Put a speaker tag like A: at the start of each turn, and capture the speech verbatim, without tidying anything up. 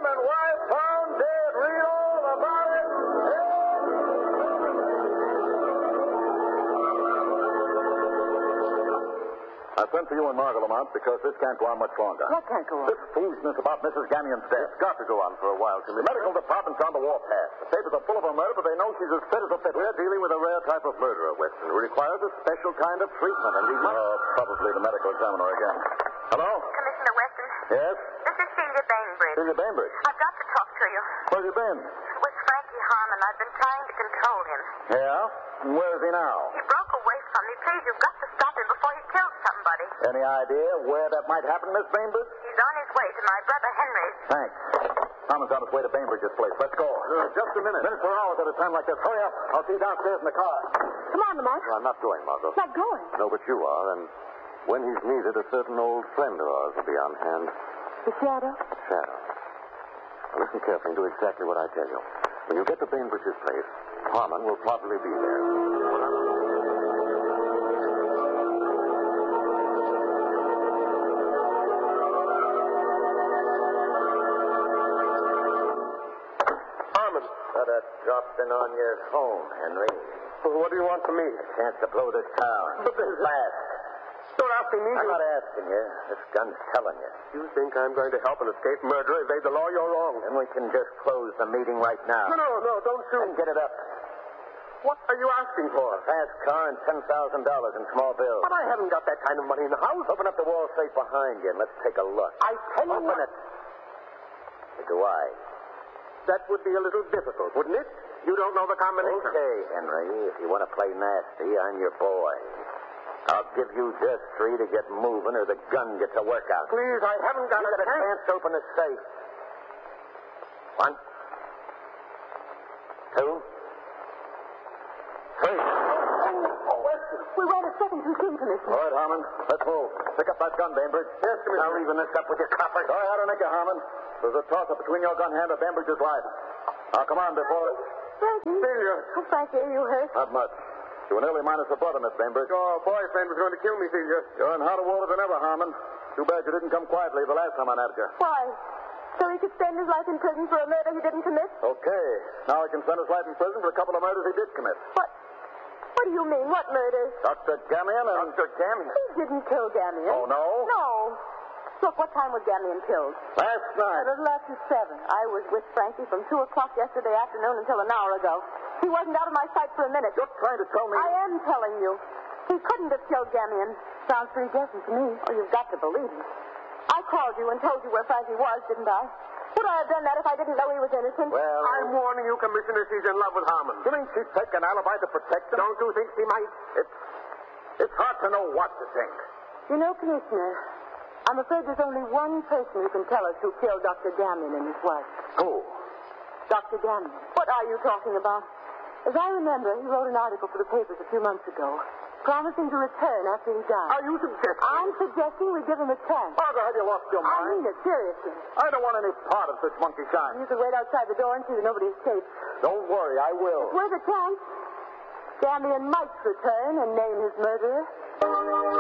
A: him and wife found dead. Read all about it.
B: I sent for you and Margot Lamont because this can't go on much longer.
C: What can't go on?
B: This foolishness about Missus Ganion's death.
A: It's got to go on for a while, Timmy.
B: The medical department's on the warpath. The papers are full of her murder, but they know she's as fit as a fiddle.
A: We're dealing with a rare type of murderer, Weston, who requires a special kind of treatment, and we must...
B: Oh, probably the medical examiner again. Hello?
D: Commissioner Weston.
B: Yes?
D: This is Celia Bainbridge.
B: Celia Bainbridge.
D: I've got to talk to you.
B: Where have you been?
D: With Frankie Harmon, I've been trying to control him.
B: Yeah? And where is he now?
D: He broke away from me. Please, you've got to stop him before he kills somebody.
B: Any idea where that might happen, Miss Bainbridge?
D: He's on his way to my brother Henry's.
B: Thanks. Harmon's on his way to Bainbridge's place. Let's go.
A: Uh, just a minute.
B: Minutes or hours at a time like this. Hurry up. I'll see you downstairs in the car.
C: Come on, Lamont.
A: No, I'm not going, Margot.
C: Not going.
A: No, but you are, and when he's needed, a certain old friend of ours will be on hand.
C: The shadow?
A: Shadow. Now, listen carefully and do exactly what I tell you. When you get to Bainbridge's place, Harmon will probably be there.
B: Harmon.
E: Got a dropping on your home, Henry.
A: Well, what do you want from me?
E: A chance to blow this town.
A: But this
E: Fast.
A: Don't ask me.
E: I'm not asking you. This gun's telling you.
A: You think I'm going to help an escaped murderer evade the law? You're wrong.
E: Then we can just close the meeting right now.
A: No, no, no, don't shoot.
E: And get it up.
A: What are you asking for?
E: Fast car and ten thousand dollars in small bills.
A: But I haven't got that kind of money in the house.
E: Open up the wall safe behind you and let's take a look.
A: I tell you
E: Open
A: what.
E: it. Or do I?
A: That would be a little difficult, wouldn't it? You don't know the combination.
E: Okay, Henry. If you want to play nasty, I'm your boy. I'll give you just three to get moving or the gun gets a workout.
A: Please, I haven't got
E: You
A: a
E: got a
A: chance.
E: chance to open the safe. One. Two. Three.
C: We wait a second too soon, Commissioner.
B: All right, Harmon. Let's move. Pick up that gun, Bainbridge.
A: Yes, Commissioner.
B: Now even this up with your copper. Go ahead and make it, Harmon. There's a toss-up between your gun hand and Bainbridge's life. Now, come on, before...
C: Frankie.
A: Celia.
C: Oh, Frankie, are you hurt?
B: Not much. You were nearly minus a brother, Miss Bainbridge.
A: Your boyfriend was going to kill me, Celia.
B: You're in hotter water than ever, Harmon. Too bad you didn't come quietly the last time I nabbed you.
C: Why? So he could spend his life in prison for a murder he didn't commit?
B: Okay. Now he can spend his life in prison for a couple of murders he did commit.
C: What? What do you mean? What murders?
B: Doctor Gamion and...
A: Doctor Gamion?
C: He didn't kill Gamion.
B: Oh, no?
C: No. Look, what time was Gamion killed?
B: Last
C: A
B: night.
C: little after seven. I was with Frankie from two o'clock yesterday afternoon until an hour ago. He wasn't out of my sight for a minute.
B: You're trying to tell me...
C: I am telling you. He couldn't have killed Gamion. Sounds pretty decent to me. Oh, you've got to believe me. I called you and told you where Frankie was, didn't I? Would I have done that if I didn't know he was innocent?
E: Well,
A: I'm warning you, Commissioner, she's in love with Harmon.
B: You mean she'd take an alibi to protect him?
A: Don't you think she might?
B: It's... It's hard to know what to think.
C: You know, Commissioner, I'm afraid there's only one person who can tell us who killed Doctor Gamion and his wife.
B: Who?
C: Doctor Gamion. What are you talking about? As I remember, he wrote an article for the papers a few months ago, promising to return after he died.
A: Are you suggesting?
C: I'm suggesting we give him a chance.
B: Margaret, have you lost your
C: I
B: mind?
C: mean it, seriously.
B: I don't want any part of such monkey shine.
C: You could wait outside the door and see that nobody escapes.
B: Don't worry, I will.
C: Worth a chance. Gamion might return and name his murderer.